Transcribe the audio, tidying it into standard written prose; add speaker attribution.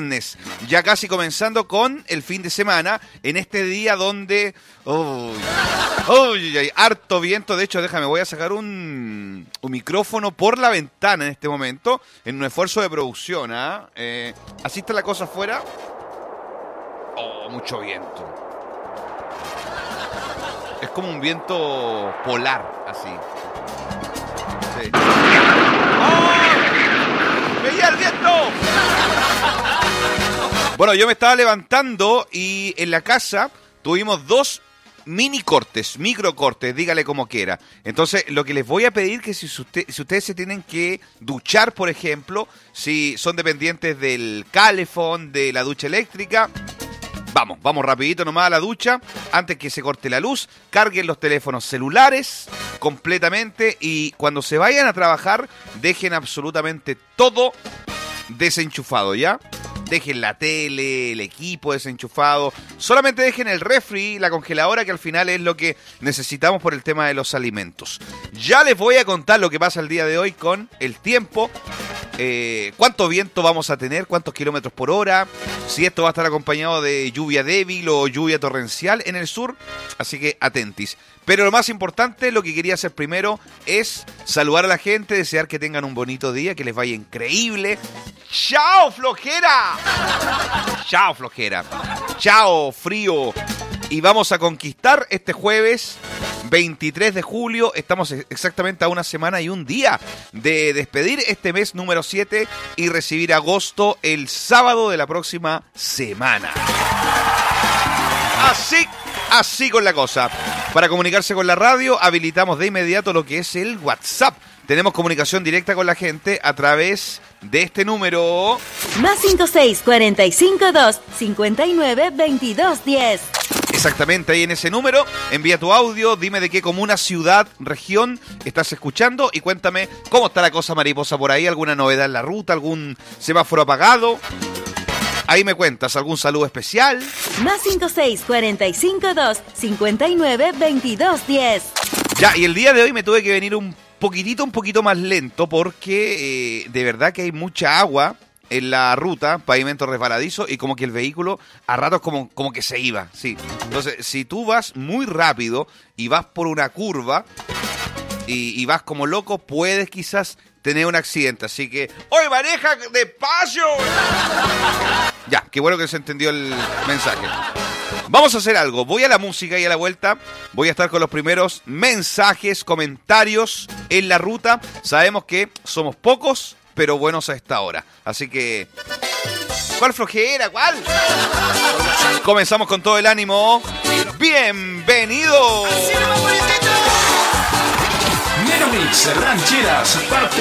Speaker 1: viernes, ya casi comenzando con el fin de semana, en este día donde hay harto viento. De hecho, voy a sacar un micrófono por la ventana en este momento, en un esfuerzo de producción. Así está la cosa afuera. Mucho viento. Es como un viento polar, así. Sí. ¡Veía el viento! Bueno, yo me estaba levantando y en la casa tuvimos 2 microcortes, dígale como quiera. Entonces, lo que les voy a pedir que si ustedes se tienen que duchar, por ejemplo, si son dependientes del calefón, de la ducha eléctrica, vamos rapidito nomás a la ducha, antes que se corte la luz, carguen los teléfonos celulares completamente y cuando se vayan a trabajar, dejen absolutamente todo desenchufado, ¿ya? Dejen la tele, el equipo desenchufado. Solamente dejen el refri, la congeladora, que al final es lo que necesitamos por el tema de los alimentos. Ya les voy a contar lo que pasa el día de hoy con el tiempo. Cuánto viento vamos a tener, cuántos kilómetros por hora, si esto va a estar acompañado de lluvia débil o lluvia torrencial en el sur, así que atentis. Pero lo más importante, lo que quería hacer primero es saludar a la gente, desear que tengan un bonito día, que les vaya increíble. ¡Chao, flojera! ¡Chao, flojera! ¡Chao, frío! Y vamos a conquistar este jueves 23 de julio. Estamos exactamente a una semana y un día de despedir este mes número 7 y recibir agosto el sábado de la próxima semana. Así con la cosa. Para comunicarse con la radio, habilitamos de inmediato lo que es el WhatsApp. Tenemos comunicación directa con la gente a través de este número.
Speaker 2: +56 45 2 59 22 10.
Speaker 1: Exactamente, ahí en ese número, envía tu audio, dime de qué comuna, ciudad, región estás escuchando y cuéntame cómo está la cosa mariposa por ahí, alguna novedad en la ruta, algún semáforo apagado. Ahí me cuentas, algún saludo especial.
Speaker 2: +56 45 2 59 22 10.
Speaker 1: Ya, y el día de hoy me tuve que venir un poquito más lento porque de verdad que hay mucha agua en la ruta, pavimento resbaladizo, y como que el vehículo a ratos como que se iba, sí. Entonces, si tú vas muy rápido y vas por una curva y vas como loco, puedes quizás tener un accidente. Así que, ¡oye, maneja despacio! Ya, qué bueno que se entendió el mensaje. Vamos a hacer algo, voy a la música y a la vuelta voy a estar con los primeros mensajes, comentarios en la ruta. Sabemos que somos pocos, pero buenos a esta hora. Así que, ¿cuál flojera? ¿Cuál? Comenzamos con todo el ánimo. ¡Bienvenidos!
Speaker 3: Mix Rancheras, parte